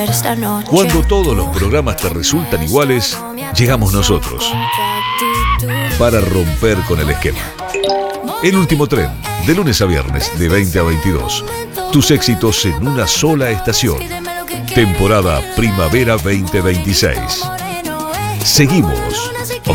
Cuando todos los programas te resultan iguales, llegamos nosotros para romper con el esquema. El último tren, de lunes a viernes, de 20 a 22. Tus éxitos en una sola estación. Temporada Primavera 2026. Seguimos